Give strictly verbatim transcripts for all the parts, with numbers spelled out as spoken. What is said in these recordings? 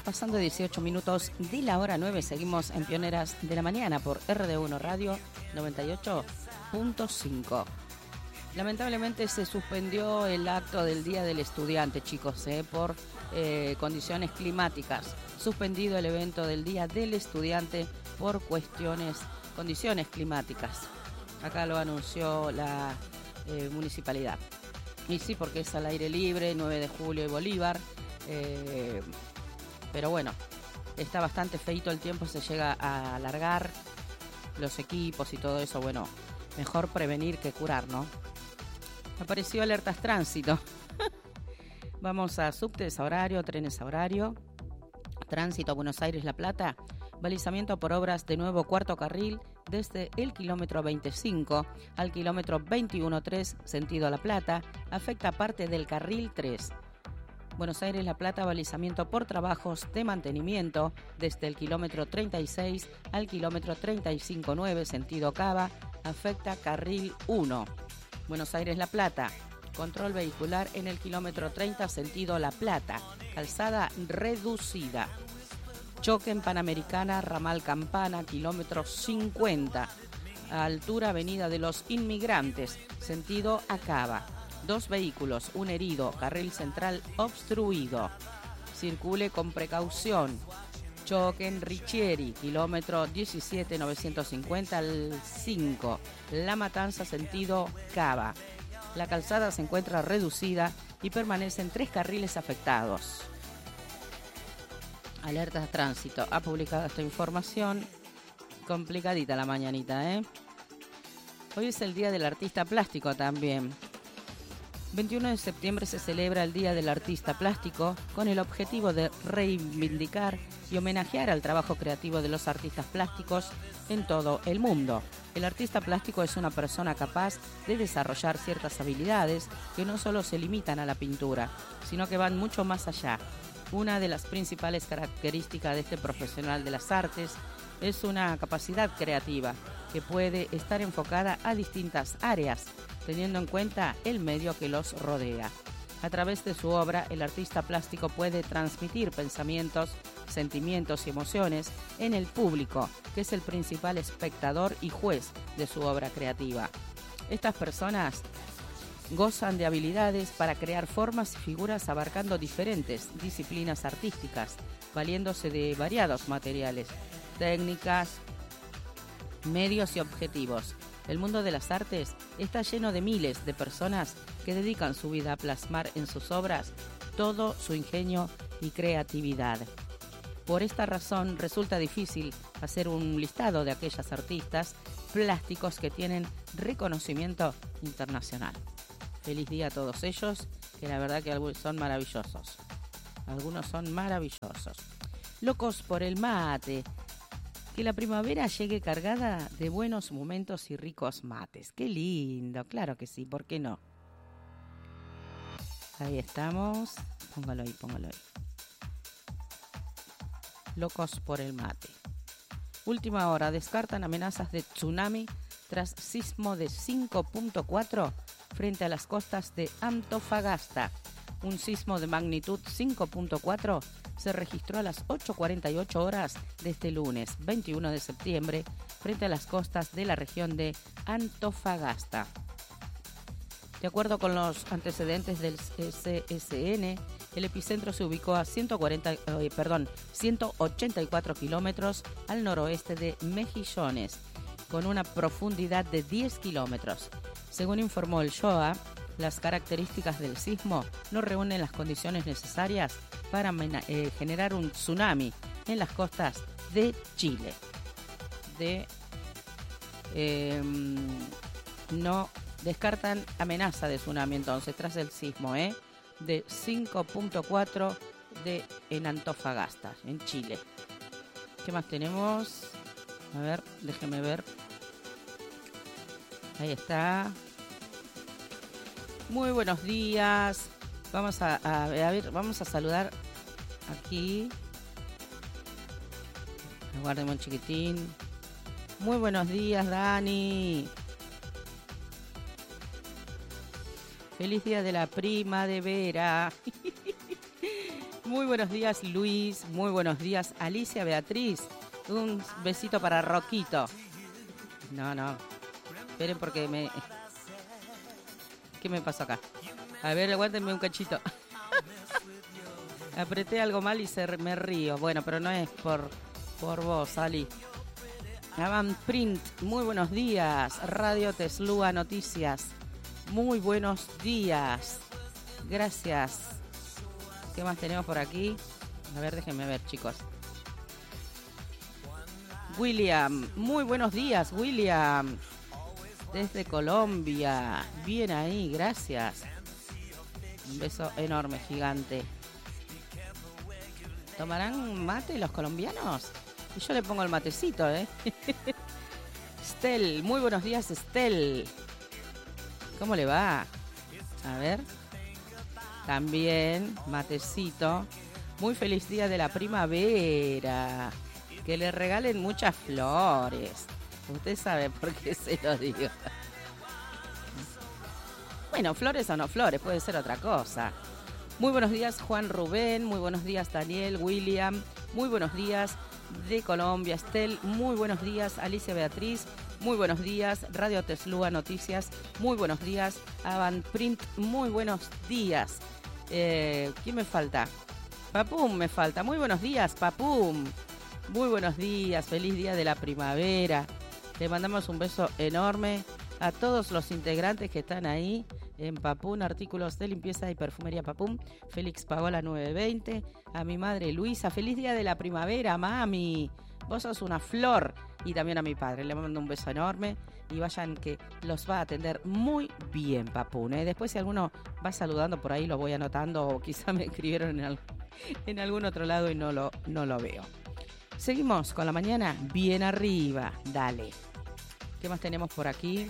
pasando dieciocho minutos de la hora nueve. Seguimos en Pioneras de la Mañana por R D uno Radio noventa y ocho punto cinco. Lamentablemente se suspendió el acto del Día del Estudiante, chicos, eh, por eh, condiciones climáticas. Suspendido el evento del Día del Estudiante por cuestiones, condiciones climáticas. Acá lo anunció la eh, municipalidad. Y sí, porque es al aire libre, nueve de julio y Bolívar. Eh, pero bueno, está bastante feito el tiempo, se llega a alargar los equipos y todo eso. Bueno, mejor prevenir que curar, ¿no? Apareció alertas tránsito. Vamos a subtes a horario, trenes a horario. Tránsito a Buenos Aires, La Plata. Balizamiento por obras de nuevo cuarto carril desde el kilómetro veinticinco al kilómetro veintiuno tres, sentido La Plata. Afecta parte del carril tres. Buenos Aires, La Plata, balizamiento por trabajos de mantenimiento desde el kilómetro treinta y seis al kilómetro treinta y cinco nueve, sentido Cava. Afecta carril uno. Buenos Aires, La Plata, control vehicular en el kilómetro treinta, sentido La Plata, calzada reducida. Choque en Panamericana, ramal Campana, kilómetro cincuenta, a altura Avenida de los Inmigrantes, sentido Acaba. Dos vehículos, un herido, carril central obstruido. Circule con precaución. Choque en Richieri, kilómetro diecisiete novecientos cincuenta al cinco. La Matanza, sentido Cava. La calzada se encuentra reducida y permanecen tres carriles afectados. Alerta de tránsito. Ha publicado esta información. Complicadita la mañanita, ¿eh? Hoy es el Día del Artista Plástico también. veintiuno de septiembre se celebra el Día del Artista Plástico con el objetivo de reivindicar y homenajear al trabajo creativo de los artistas plásticos en todo el mundo. El artista plástico es una persona capaz de desarrollar ciertas habilidades que no solo se limitan a la pintura, sino que van mucho más allá. Una de las principales características de este profesional de las artes es una capacidad creativa que puede estar enfocada a distintas áreas, teniendo en cuenta el medio que los rodea. A través de su obra, el artista plástico puede transmitir pensamientos, sentimientos y emociones en el público, que es el principal espectador y juez de su obra creativa. Estas personas gozan de habilidades para crear formas y figuras abarcando diferentes disciplinas artísticas, valiéndose de variados materiales, técnicas, medios y objetivos. El mundo de las artes está lleno de miles de personas que dedican su vida a plasmar en sus obras todo su ingenio y creatividad. Por esta razón resulta difícil hacer un listado de aquellas artistas plásticos que tienen reconocimiento internacional. Feliz día a todos ellos, que la verdad que algunos son maravillosos. Algunos son maravillosos. Locos por el mate. Que la primavera llegue cargada de buenos momentos y ricos mates. ¡Qué lindo! Claro que sí, ¿por qué no? Ahí estamos. Póngalo ahí, póngalo ahí. Locos por el mate. Última hora. Descartan amenazas de tsunami tras sismo de cinco punto cuatro frente a las costas de Antofagasta. Un sismo de magnitud cinco punto cuatro se registró a las ocho cuarenta y ocho horas de este lunes, veintiuno de septiembre, frente a las costas de la región de Antofagasta. De acuerdo con los antecedentes del C S N, el epicentro se ubicó a ciento cuarenta, eh, perdón, ciento ochenta y cuatro kilómetros al noroeste de Mejillones, con una profundidad de diez kilómetros. Según informó el S H O A, las características del sismo no reúnen las condiciones necesarias para eh, generar un tsunami en las costas de Chile. De eh, no descartan amenaza de tsunami entonces tras el sismo ¿eh? de cinco punto cuatro de en Antofagasta, en Chile. ¿Qué más tenemos? A ver, déjeme ver. Ahí está. Muy buenos días. Vamos a, a, a ver, vamos a saludar aquí. Guardemos un chiquitín. Muy buenos días, Dani. Feliz día de la prima de Vera. Muy buenos días, Luis. Muy buenos días, Alicia Beatriz. Un besito para Roquito. No, no. Esperen porque me... ¿Qué me pasó acá? A ver, aguántenme un cachito. Apreté algo mal y se me río. Bueno, pero no es por, por vos, Ali. Avant Print, muy buenos días. Radio Teslúa Noticias, muy buenos días. Gracias. ¿Qué más tenemos por aquí? A ver, déjenme ver, chicos. William, muy buenos días, William. Desde Colombia. Bien ahí, gracias. Un beso enorme, gigante. ¿Tomarán mate los colombianos? Y yo le pongo el matecito, ¿eh? Estel, muy buenos días, Estel. ¿Cómo le va? A ver. También, matecito. Muy feliz día de la primavera. Que le regalen muchas flores. Usted sabe por qué se lo digo. Bueno, flores o no flores, puede ser otra cosa. Muy buenos días, Juan Rubén. Muy buenos días, Daniel, William. Muy buenos días de Colombia, Estel. Muy buenos días, Alicia Beatriz. Muy buenos días, Radio Teslúa Noticias. Muy buenos días, Avant Print. Muy buenos días. Eh, ¿Quién me falta? Papum me falta. Muy buenos días, Papum. Muy buenos días. Feliz día de la primavera. Le mandamos un beso enorme a todos los integrantes que están ahí en Papum, artículos de limpieza y perfumería Papum. Félix Pagola nueve veinte. A mi madre Luisa. Feliz día de la primavera, mami. Vos sos una flor. Y también a mi padre. Le mando un beso enorme. Y vayan que los va a atender muy bien Papum, ¿eh? Después si alguno va saludando por ahí lo voy anotando. O quizá me escribieron en, el, en algún otro lado y no lo, no lo veo. Seguimos con la mañana bien arriba. Dale. ¿Qué más tenemos por aquí?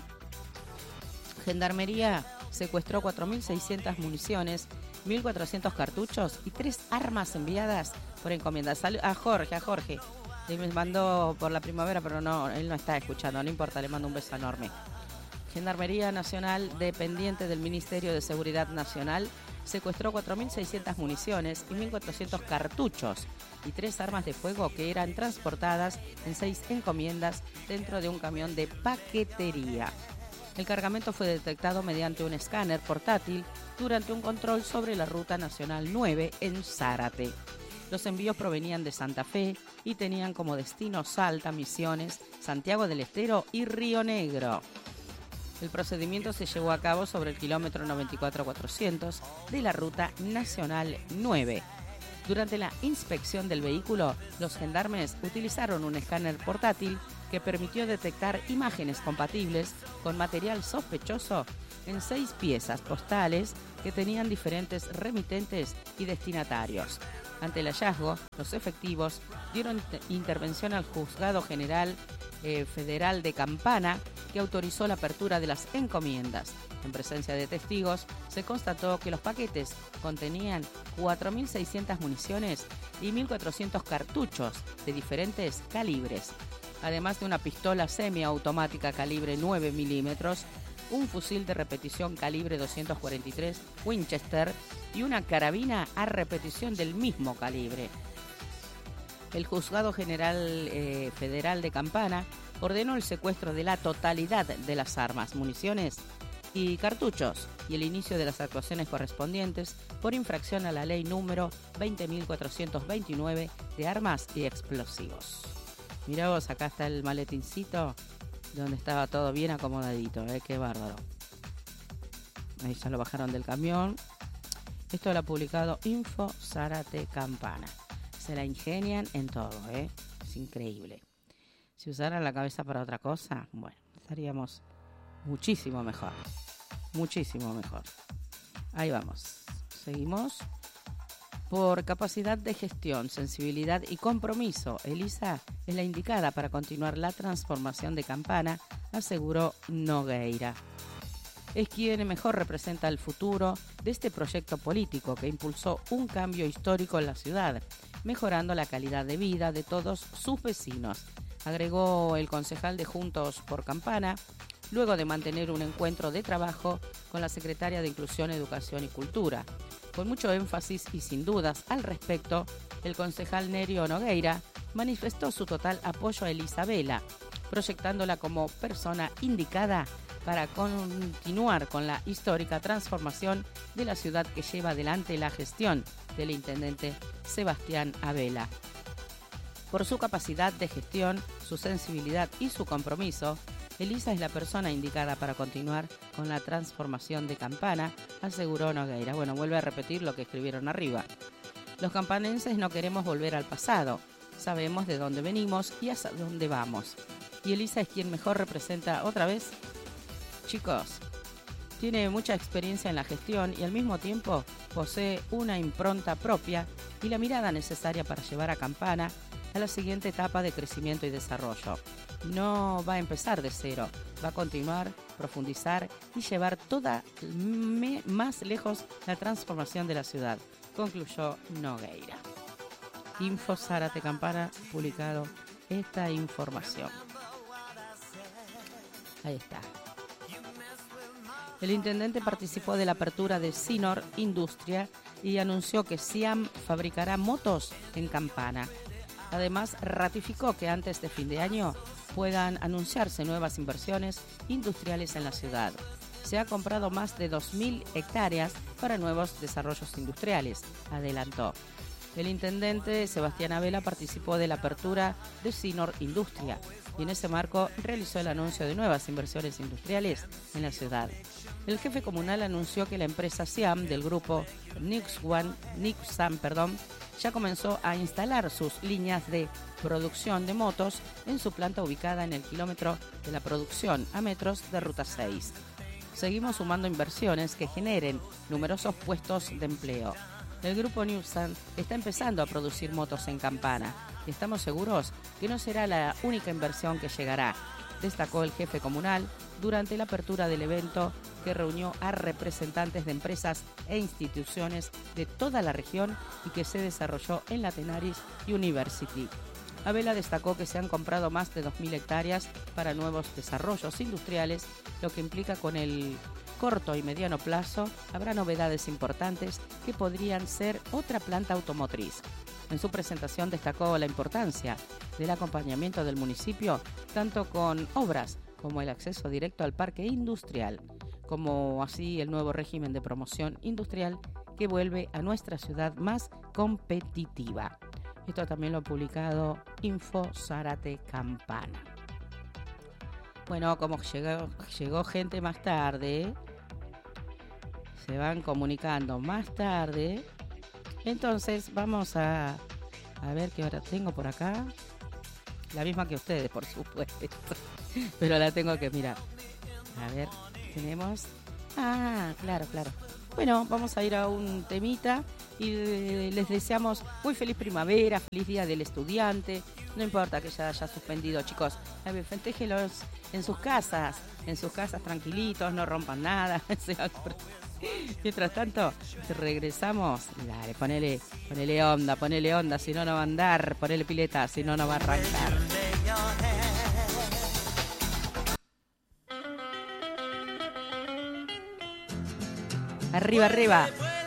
Gendarmería secuestró cuatro mil seiscientas municiones, mil cuatrocientos cartuchos y tres armas enviadas por encomienda. Sal- a Jorge, a Jorge. Le me mandó por la primavera, pero no, él no está escuchando, no importa, le mando un beso enorme. Gendarmería Nacional, dependiente del Ministerio de Seguridad Nacional, secuestró cuatro mil seiscientas municiones y mil cuatrocientos cartuchos y tres armas de fuego que eran transportadas en seis encomiendas dentro de un camión de paquetería. El cargamento fue detectado mediante un escáner portátil durante un control sobre la Ruta Nacional nueve en Zárate. Los envíos provenían de Santa Fe y tenían como destino Salta, Misiones, Santiago del Estero y Río Negro. El procedimiento se llevó a cabo sobre el kilómetro noventa y cuatro cuatrocientos de la Ruta Nacional nueve. Durante la inspección del vehículo, los gendarmes utilizaron un escáner portátil que permitió detectar imágenes compatibles con material sospechoso en seis piezas postales que tenían diferentes remitentes y destinatarios. Ante el hallazgo, los efectivos dieron intervención al Juzgado General eh, Federal de Campana, que autorizó la apertura de las encomiendas. En presencia de testigos, se constató que los paquetes contenían cuatro mil seiscientas municiones y mil cuatrocientos cartuchos de diferentes calibres, además de una pistola semiautomática calibre nueve milímetros, un fusil de repetición calibre doscientos cuarenta y tres Winchester y una carabina a repetición del mismo calibre. El Juzgado General eh, Federal de Campana ordenó el secuestro de la totalidad de las armas, municiones y cartuchos y el inicio de las actuaciones correspondientes por infracción a la ley número veinte mil cuatrocientos veintinueve de armas y explosivos. Mirá vos, acá está el maletincito donde estaba todo bien acomodadito, ¿eh? Qué bárbaro. Ahí ya lo bajaron del camión. Esto lo ha publicado Info Zárate Campana. Se la ingenian en todo, ¿eh? Es increíble. Si usaran la cabeza para otra cosa, bueno, estaríamos muchísimo mejor. Muchísimo mejor. Ahí vamos. Seguimos. Por capacidad de gestión, sensibilidad y compromiso, Elisa es la indicada para continuar la transformación de Campana, aseguró Nogueira. Es quien mejor representa el futuro de este proyecto político que impulsó un cambio histórico en la ciudad, mejorando la calidad de vida de todos sus vecinos, agregó el concejal de Juntos por Campana, luego de mantener un encuentro de trabajo con la secretaria de Inclusión, Educación y Cultura. Con mucho énfasis y sin dudas al respecto, el concejal Nerio Nogueira manifestó su total apoyo a Elisa Vela, proyectándola como persona indicada para continuar con la histórica transformación de la ciudad que lleva adelante la gestión del intendente Sebastián Abela. Por su capacidad de gestión, su sensibilidad y su compromiso, Elisa es la persona indicada para continuar con la transformación de Campana, aseguró Nogueira. Bueno, vuelve a repetir lo que escribieron arriba. Los campanenses no queremos volver al pasado. Sabemos de dónde venimos y hacia dónde vamos. Y Elisa es quien mejor representa otra vez. Chicos, tiene mucha experiencia en la gestión y al mismo tiempo posee una impronta propia y la mirada necesaria para llevar a Campana a la siguiente etapa de crecimiento y desarrollo. No va a empezar de cero, va a continuar, profundizar y llevar toda me, más lejos la transformación de la ciudad, concluyó Nogueira. Info Zárate Campana, publicado esta información. Ahí está. El intendente participó de la apertura de Sinor Industria y anunció que Siam fabricará motos en Campana. Además, ratificó que antes de fin de año puedan anunciarse nuevas inversiones industriales en la ciudad. Se ha comprado más de dos mil hectáreas para nuevos desarrollos industriales, adelantó. El intendente Sebastián Abela participó de la apertura de Sinor Industria y en ese marco realizó el anuncio de nuevas inversiones industriales en la ciudad. El jefe comunal anunció que la empresa Siam del grupo Nixwan, Nixam, perdón, ya comenzó a instalar sus líneas de producción de motos en su planta ubicada en el kilómetro de la producción a metros de Ruta seis. Seguimos sumando inversiones que generen numerosos puestos de empleo. El grupo Newsan está empezando a producir motos en Campana y estamos seguros que no será la única inversión que llegará, destacó el jefe comunal durante la apertura del evento que reunió a representantes de empresas e instituciones de toda la región y que se desarrolló en la Tenaris University. Abela destacó que se han comprado más de dos mil hectáreas para nuevos desarrollos industriales, lo que implica con el corto y mediano plazo habrá novedades importantes que podrían ser otra planta automotriz. En su presentación destacó la importancia del acompañamiento del municipio, tanto con obras como el acceso directo al parque industrial, como así el nuevo régimen de promoción industrial que vuelve a nuestra ciudad más competitiva. Esto también lo ha publicado Info Zárate Campana. Bueno, como llegó, llegó gente más tarde, se van comunicando más tarde. Entonces vamos a, a ver qué hora tengo por acá. La misma que ustedes, por supuesto. Pero la tengo que mirar. A ver, tenemos... Ah, claro, claro. Bueno, vamos a ir a un temita y les deseamos muy feliz primavera, feliz día del estudiante. No importa que ya haya suspendido, chicos. Festejenlos en sus casas, en sus casas tranquilitos, no rompan nada. Mientras tanto, regresamos. Dale, ponele, ponele onda, ponele onda, si no, no va a andar. Ponele pileta, si no, no va a arrancar. Arriba, arriba.